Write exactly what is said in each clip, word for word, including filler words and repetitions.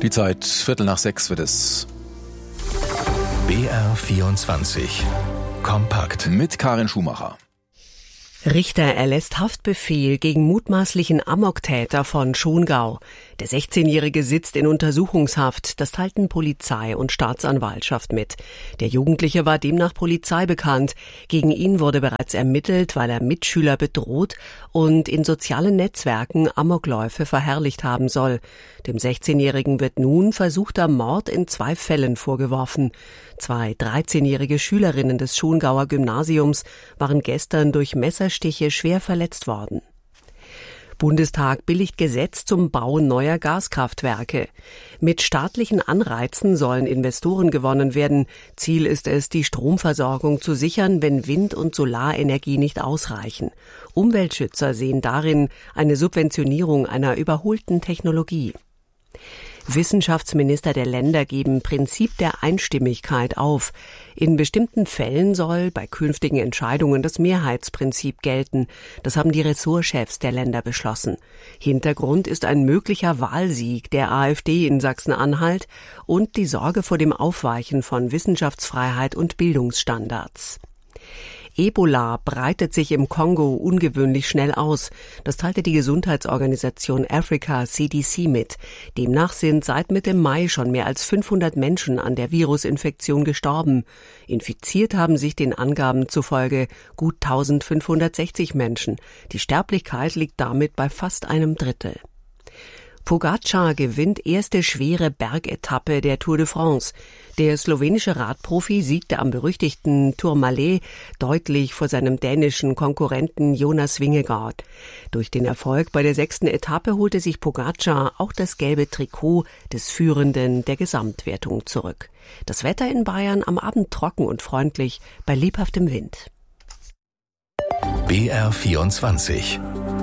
Die Zeit, Viertel nach sechs wird es. B R vierundzwanzig. Kompakt. Mit Karin Schumacher. Richter erlässt Haftbefehl gegen mutmaßlichen Amoktäter von Schongau. Der sechzehnjährige sitzt in Untersuchungshaft, das teilten Polizei und Staatsanwaltschaft mit. Der Jugendliche war demnach Polizei bekannt. Gegen ihn wurde bereits ermittelt, weil er Mitschüler bedroht und in sozialen Netzwerken Amokläufe verherrlicht haben soll. Dem sechzehnjährigen wird nun versuchter Mord in zwei Fällen vorgeworfen. Zwei dreizehnjährige Schülerinnen des Schongauer Gymnasiums waren gestern durch Messerstiche schwer verletzt worden. Bundestag billigt Gesetz zum Bau neuer Gaskraftwerke. Mit staatlichen Anreizen sollen Investoren gewonnen werden. Ziel ist es, die Stromversorgung zu sichern, wenn Wind- und Solarenergie nicht ausreichen. Umweltschützer sehen darin eine Subventionierung einer überholten Technologie. Wissenschaftsminister der Länder geben Prinzip der Einstimmigkeit auf. In bestimmten Fällen soll bei künftigen Entscheidungen das Mehrheitsprinzip gelten. Das haben die Ressortchefs der Länder beschlossen. Hintergrund ist ein möglicher Wahlsieg der AfD in Sachsen-Anhalt und die Sorge vor dem Aufweichen von Wissenschaftsfreiheit und Bildungsstandards. Ebola breitet sich im Kongo ungewöhnlich schnell aus. Das teilte die Gesundheitsorganisation Africa C D C mit. Demnach sind seit Mitte Mai schon mehr als fünfhundert Menschen an der Virusinfektion gestorben. Infiziert haben sich den Angaben zufolge gut eintausendfünfhundertsechzig Menschen. Die Sterblichkeit liegt damit bei fast einem Drittel. Pogačar gewinnt erste schwere Bergetappe der Tour de France. Der slowenische Radprofi siegte am berüchtigten Tourmalet deutlich vor seinem dänischen Konkurrenten Jonas Vingegaard. Durch den Erfolg bei der sechsten Etappe holte sich Pogačar auch das gelbe Trikot des Führenden der Gesamtwertung zurück. Das Wetter in Bayern am Abend trocken und freundlich bei lebhaftem Wind. B R vierundzwanzig.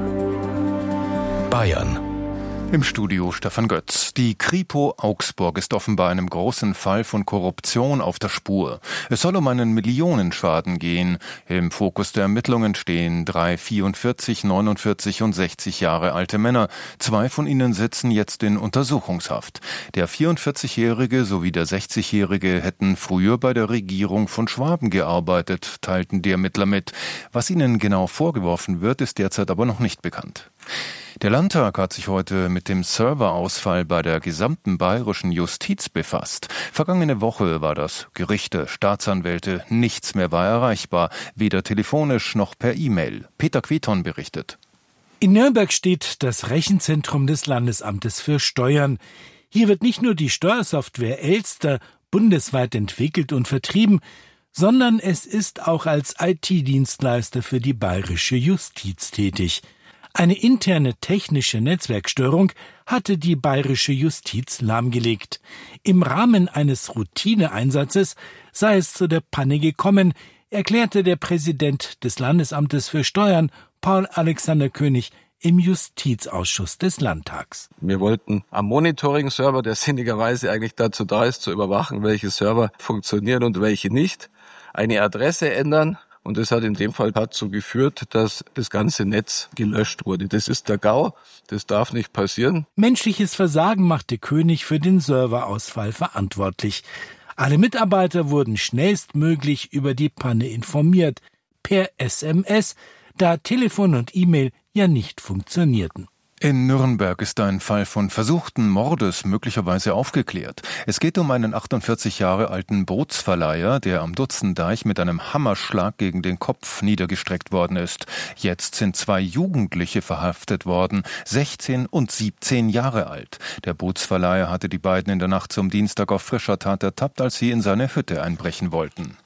Bayern. Im Studio Stefan Götz. Die Kripo Augsburg ist offenbar einem großen Fall von Korruption auf der Spur. Es soll um einen Millionenschaden gehen. Im Fokus der Ermittlungen stehen drei vierundvierzig, neunundvierzig und sechzig Jahre alte Männer. Zwei von ihnen sitzen jetzt in Untersuchungshaft. Der vierundvierzigjährige sowie der sechzigjährige hätten früher bei der Regierung von Schwaben gearbeitet, teilten die Ermittler mit. Was ihnen genau vorgeworfen wird, ist derzeit aber noch nicht bekannt. Der Landtag hat sich heute mit dem Serverausfall bei der gesamten bayerischen Justiz befasst. Vergangene Woche war das Gerichte, Staatsanwälte, nichts mehr war erreichbar, weder telefonisch noch per E-Mail. Peter Queton berichtet. In Nürnberg steht das Rechenzentrum des Landesamtes für Steuern. Hier wird nicht nur die Steuersoftware Elster bundesweit entwickelt und vertrieben, sondern es ist auch als I T-Dienstleister für die bayerische Justiz tätig. Eine interne technische Netzwerkstörung hatte die bayerische Justiz lahmgelegt. Im Rahmen eines Routineeinsatzes sei es zu der Panne gekommen, erklärte der Präsident des Landesamtes für Steuern, Paul Alexander König, im Justizausschuss des Landtags. Wir wollten am Monitoring-Server, der sinnigerweise eigentlich dazu da ist, zu überwachen, welche Server funktionieren und welche nicht, eine Adresse ändern. Und das hat in dem Fall dazu geführt, dass das ganze Netz gelöscht wurde. Das ist der GAU, das darf nicht passieren. Menschliches Versagen machte König für den Serverausfall verantwortlich. Alle Mitarbeiter wurden schnellstmöglich über die Panne informiert, per S M S, da Telefon und E-Mail ja nicht funktionierten. In Nürnberg ist ein Fall von versuchten Mordes möglicherweise aufgeklärt. Es geht um einen achtundvierzig Jahre alten Bootsverleiher, der am Dutzendeich mit einem Hammerschlag gegen den Kopf niedergestreckt worden ist. Jetzt sind zwei Jugendliche verhaftet worden, sechzehn und siebzehn Jahre alt. Der Bootsverleiher hatte die beiden in der Nacht zum Dienstag auf frischer Tat ertappt, als sie in seine Hütte einbrechen wollten.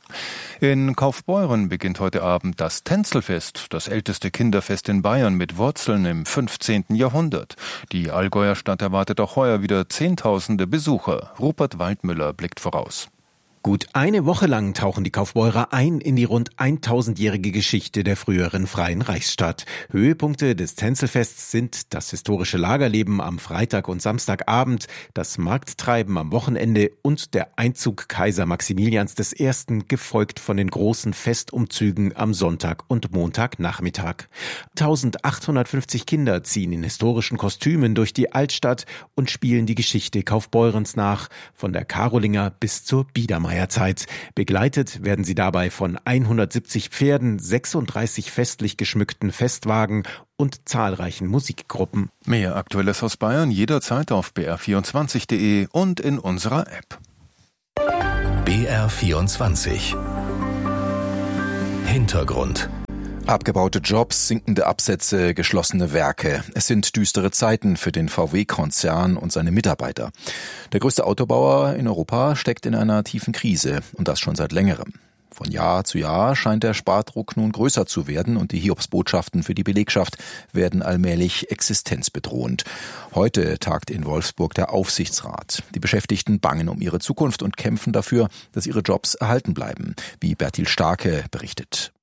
In Kaufbeuren beginnt heute Abend das Tänzelfest, das älteste Kinderfest in Bayern mit Wurzeln im fünfzehnten Jahrhundert. Die Allgäuer Stadt erwartet auch heuer wieder Zehntausende Besucher. Rupert Waldmüller blickt voraus. Gut eine Woche lang tauchen die Kaufbeurer ein in die rund tausendjährige Geschichte der früheren Freien Reichsstadt. Höhepunkte des Tänzelfests sind das historische Lagerleben am Freitag und Samstagabend, das Markttreiben am Wochenende und der Einzug Kaiser Maximilians der Ersten, gefolgt von den großen Festumzügen am Sonntag und Montagnachmittag. eintausendachthundertfünfzig Kinder ziehen in historischen Kostümen durch die Altstadt und spielen die Geschichte Kaufbeurens nach, von der Karolinger bis zur Biedermeier. Zeit. Begleitet werden sie dabei von hundertsiebzig Pferden, sechsunddreißig festlich geschmückten Festwagen und zahlreichen Musikgruppen. Mehr Aktuelles aus Bayern jederzeit auf b r vierundzwanzig punkt d e und in unserer App. B R vierundzwanzig Hintergrund. Abgebaute Jobs, sinkende Absätze, geschlossene Werke. Es sind düstere Zeiten für den V W-Konzern und seine Mitarbeiter. Der größte Autobauer in Europa steckt in einer tiefen Krise und das schon seit längerem. Von Jahr zu Jahr scheint der Spardruck nun größer zu werden und die Hiobsbotschaften für die Belegschaft werden allmählich existenzbedrohend. Heute tagt in Wolfsburg der Aufsichtsrat. Die Beschäftigten bangen um ihre Zukunft und kämpfen dafür, dass ihre Jobs erhalten bleiben, wie Bertil Starke berichtet.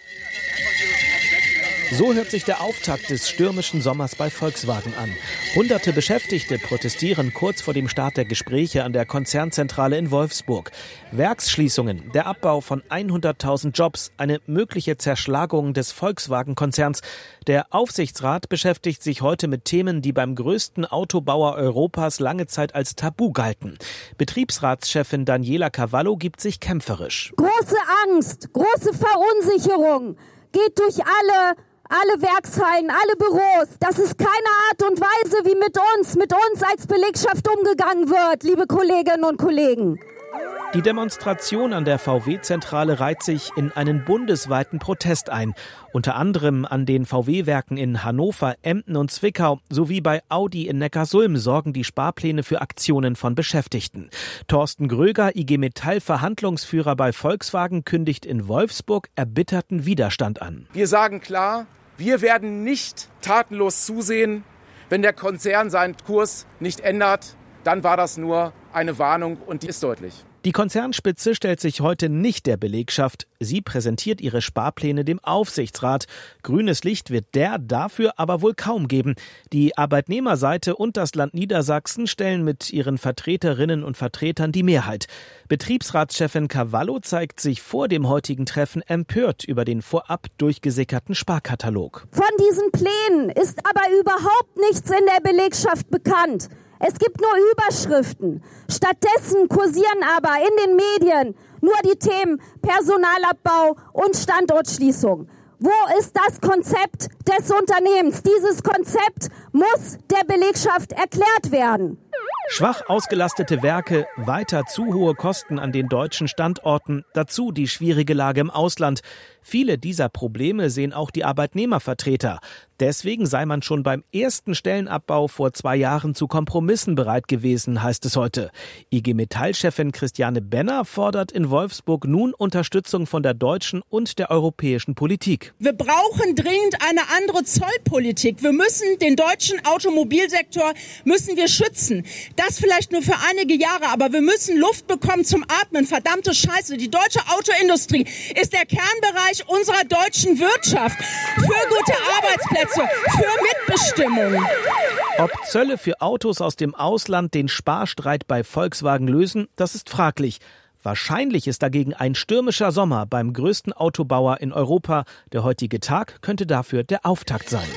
So hört sich der Auftakt des stürmischen Sommers bei Volkswagen an. Hunderte Beschäftigte protestieren kurz vor dem Start der Gespräche an der Konzernzentrale in Wolfsburg. Werksschließungen, der Abbau von hunderttausend Jobs, eine mögliche Zerschlagung des Volkswagen-Konzerns. Der Aufsichtsrat beschäftigt sich heute mit Themen, die beim größten Autobauer Europas lange Zeit als Tabu galten. Betriebsratschefin Daniela Cavallo gibt sich kämpferisch. Große Angst, große Verunsicherung geht durch alle Alle Werkshallen, alle Büros. Das ist keine Art und Weise, wie mit uns, mit uns als Belegschaft umgegangen wird, liebe Kolleginnen und Kollegen. Die Demonstration an der V W-Zentrale reiht sich in einen bundesweiten Protest ein. Unter anderem an den V W-Werken in Hannover, Emden und Zwickau sowie bei Audi in Neckarsulm sorgen die Sparpläne für Aktionen von Beschäftigten. Thorsten Gröger, I G Metall-Verhandlungsführer bei Volkswagen, kündigt in Wolfsburg erbitterten Widerstand an. Wir sagen klar, wir werden nicht tatenlos zusehen, wenn der Konzern seinen Kurs nicht ändert. Dann war das nur eine Warnung und die ist deutlich. Die Konzernspitze stellt sich heute nicht der Belegschaft. Sie präsentiert ihre Sparpläne dem Aufsichtsrat. Grünes Licht wird der dafür aber wohl kaum geben. Die Arbeitnehmerseite und das Land Niedersachsen stellen mit ihren Vertreterinnen und Vertretern die Mehrheit. Betriebsratschefin Cavallo zeigt sich vor dem heutigen Treffen empört über den vorab durchgesickerten Sparkatalog. Von diesen Plänen ist aber überhaupt nichts in der Belegschaft bekannt. Es gibt nur Überschriften. Stattdessen kursieren aber in den Medien nur die Themen Personalabbau und Standortschließung. Wo ist das Konzept des Unternehmens? Dieses Konzept muss der Belegschaft erklärt werden. Schwach ausgelastete Werke, weiter zu hohe Kosten an den deutschen Standorten, dazu die schwierige Lage im Ausland. Viele dieser Probleme sehen auch die Arbeitnehmervertreter. Deswegen sei man schon beim ersten Stellenabbau vor zwei Jahren zu Kompromissen bereit gewesen, heißt es heute. I G Metall-Chefin Christiane Benner fordert in Wolfsburg nun Unterstützung von der deutschen und der europäischen Politik. Wir brauchen dringend eine andere Zollpolitik. Wir müssen den deutschen Automobilsektor müssen wir schützen. Das vielleicht nur für einige Jahre, aber wir müssen Luft bekommen zum Atmen. Verdammte Scheiße, die deutsche Autoindustrie ist der Kernbereich unserer deutschen Wirtschaft. Für gute Arbeitsplätze, für Mitbestimmung. Ob Zölle für Autos aus dem Ausland den Sparstreit bei Volkswagen lösen, das ist fraglich. Wahrscheinlich ist dagegen ein stürmischer Sommer beim größten Autobauer in Europa. Der heutige Tag könnte dafür der Auftakt sein.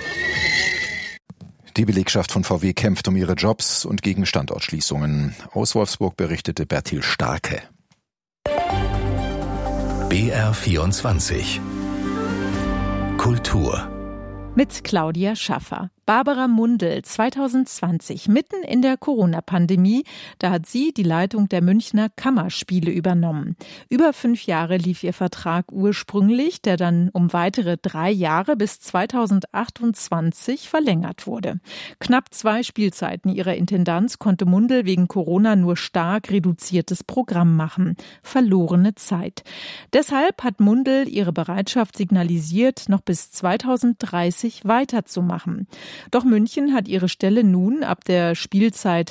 Die Belegschaft von V W kämpft um ihre Jobs und gegen Standortschließungen. Aus Wolfsburg berichtete Bertil Starke. B R vierundzwanzig Kultur mit Claudia Schaffer. Barbara Mundl, zwanzig zwanzig, mitten in der Corona-Pandemie, da hat sie die Leitung der Münchner Kammerspiele übernommen. Über fünf Jahre lief ihr Vertrag ursprünglich, der dann um weitere drei Jahre bis zweitausendachtundzwanzig verlängert wurde. Knapp zwei Spielzeiten ihrer Intendanz konnte Mundl wegen Corona nur stark reduziertes Programm machen. Verlorene Zeit. Deshalb hat Mundl ihre Bereitschaft signalisiert, noch bis zweitausenddreißig weiterzumachen. Doch München hat ihre Stelle nun ab der Spielzeit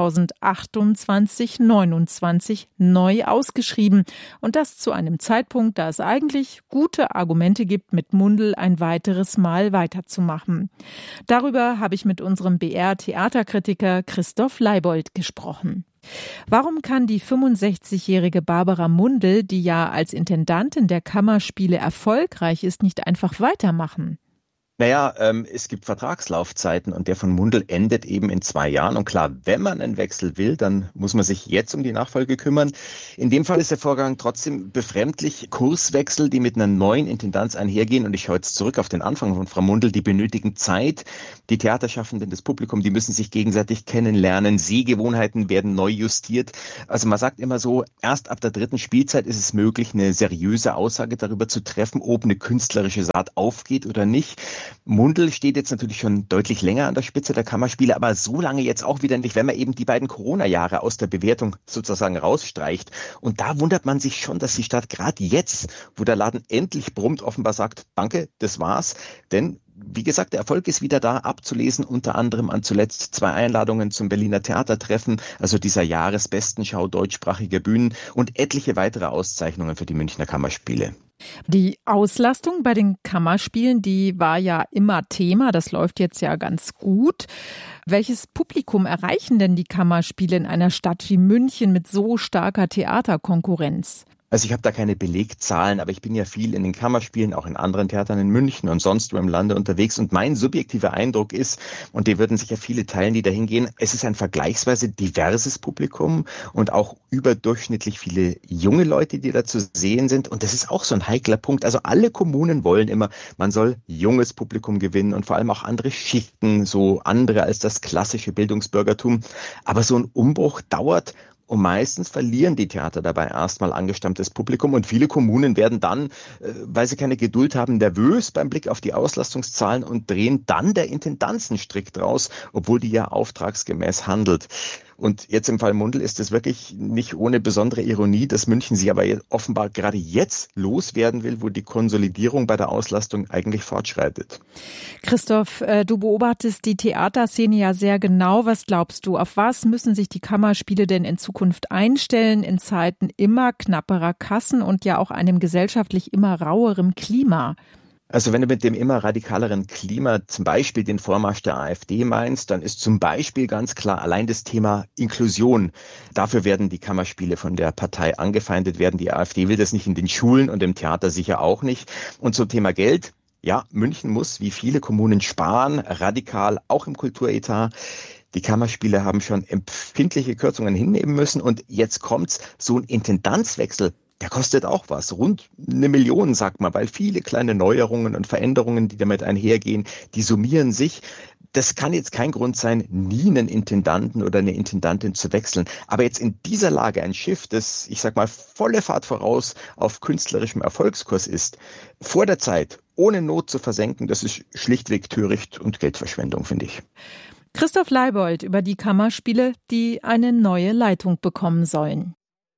zweitausendachtundzwanzig neunundzwanzig neu ausgeschrieben. Und das zu einem Zeitpunkt, da es eigentlich gute Argumente gibt, mit Mundl ein weiteres Mal weiterzumachen. Darüber habe ich mit unserem B R-Theaterkritiker Christoph Leibold gesprochen. Warum kann die fünfundsechzigjährige Barbara Mundl, die ja als Intendantin der Kammerspiele erfolgreich ist, nicht einfach weitermachen? Naja, ähm, es gibt Vertragslaufzeiten und der von Mundl endet eben in zwei Jahren. Und klar, wenn man einen Wechsel will, dann muss man sich jetzt um die Nachfolge kümmern. In dem Fall ist der Vorgang trotzdem befremdlich. Kurswechsel, die mit einer neuen Intendanz einhergehen. Und ich schaue jetzt zurück auf den Anfang von Frau Mundl. Die benötigen Zeit. Die Theaterschaffenden, das Publikum, die müssen sich gegenseitig kennenlernen. Sehgewohnheiten werden neu justiert. Also man sagt immer so, erst ab der dritten Spielzeit ist es möglich, eine seriöse Aussage darüber zu treffen, ob eine künstlerische Saat aufgeht oder nicht. Mundl steht jetzt natürlich schon deutlich länger an der Spitze der Kammerspiele, aber so lange jetzt auch wieder nicht, wenn man eben die beiden Corona-Jahre aus der Bewertung sozusagen rausstreicht. Und da wundert man sich schon, dass die Stadt gerade jetzt, wo der Laden endlich brummt, offenbar sagt, danke, das war's. Denn wie gesagt, der Erfolg ist wieder da abzulesen, unter anderem an zuletzt zwei Einladungen zum Berliner Theatertreffen, also dieser Jahresbestenschau deutschsprachiger Bühnen und etliche weitere Auszeichnungen für die Münchner Kammerspiele. Die Auslastung bei den Kammerspielen, die war ja immer Thema, das läuft jetzt ja ganz gut. Welches Publikum erreichen denn die Kammerspiele in einer Stadt wie München mit so starker Theaterkonkurrenz? Also ich habe da keine Belegzahlen, aber ich bin ja viel in den Kammerspielen, auch in anderen Theatern in München und sonst wo im Lande unterwegs. Und mein subjektiver Eindruck ist, und die würden sicher viele teilen, die da hingehen, es ist ein vergleichsweise diverses Publikum und auch überdurchschnittlich viele junge Leute, die da zu sehen sind. Und das ist auch so ein heikler Punkt. Also alle Kommunen wollen immer, man soll junges Publikum gewinnen und vor allem auch andere Schichten, so andere als das klassische Bildungsbürgertum. Aber so ein Umbruch dauert. Und meistens verlieren die Theater dabei erstmal angestammtes Publikum und viele Kommunen werden dann, weil sie keine Geduld haben, nervös beim Blick auf die Auslastungszahlen und drehen dann der Intendanz einen Strick draus, obwohl die ja auftragsgemäß handelt. Und jetzt im Fall Mundl ist es wirklich nicht ohne besondere Ironie, dass München sie aber offenbar gerade jetzt loswerden will, wo die Konsolidierung bei der Auslastung eigentlich fortschreitet. Christoph, du beobachtest die Theaterszene ja sehr genau. Was glaubst du, auf was müssen sich die Kammerspiele denn in Zukunft einstellen in Zeiten immer knapperer Kassen und ja auch einem gesellschaftlich immer rauerem Klima? Also wenn du mit dem immer radikaleren Klima zum Beispiel den Vormarsch der AfD meinst, dann ist zum Beispiel ganz klar allein das Thema Inklusion. Dafür werden die Kammerspiele von der Partei angefeindet werden. Die AfD will das nicht in den Schulen und im Theater sicher auch nicht. Und zum Thema Geld. Ja, München muss wie viele Kommunen sparen, radikal, auch im Kulturetat. Die Kammerspiele haben schon empfindliche Kürzungen hinnehmen müssen und jetzt kommt's, so ein Intendanzwechsel. Der kostet auch was, rund eine Million, sagt man, weil viele kleine Neuerungen und Veränderungen, die damit einhergehen, die summieren sich. Das kann jetzt kein Grund sein, nie einen Intendanten oder eine Intendantin zu wechseln. Aber jetzt in dieser Lage ein Schiff, das, ich sag mal, volle Fahrt voraus auf künstlerischem Erfolgskurs ist, vor der Zeit, ohne Not zu versenken, das ist schlichtweg töricht und Geldverschwendung, finde ich. Christoph Leibold über die Kammerspiele, die eine neue Leitung bekommen sollen.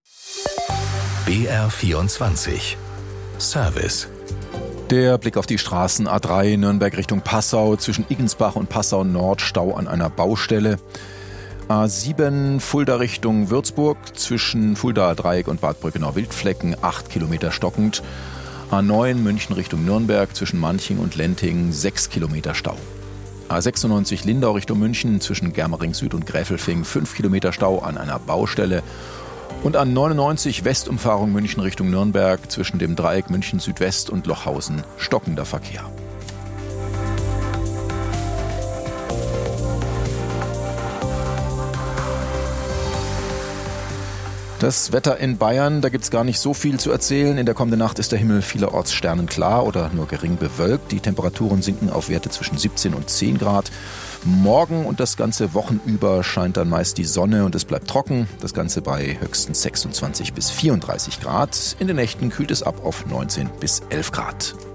B R vierundzwanzig Service. Der Blick auf die Straßen A drei Nürnberg Richtung Passau, zwischen Iggensbach und Passau Nord Stau an einer Baustelle. A sieben Fulda Richtung Würzburg, zwischen Fuldaer Dreieck und Bad Brückenau-Wildflecken, acht Kilometer stockend. A neun München Richtung Nürnberg, zwischen Manching und Lenting, sechs Kilometer Stau. A sechsundneunzig Lindau Richtung München, zwischen Germering Süd und Gräfelfing, fünf Kilometer Stau an einer Baustelle. Und an neunundneunzig Westumfahrung München Richtung Nürnberg, zwischen dem Dreieck München Südwest und Lochhausen, stockender Verkehr. Das Wetter in Bayern, da gibt's gar nicht so viel zu erzählen. In der kommenden Nacht ist der Himmel vielerorts sternenklar oder nur gering bewölkt. Die Temperaturen sinken auf Werte zwischen siebzehn und zehn Grad. Morgen und das ganze Wochenüber scheint dann meist die Sonne und es bleibt trocken. Das Ganze bei höchstens sechsundzwanzig bis vierunddreißig Grad. In den Nächten kühlt es ab auf neunzehn bis elf Grad.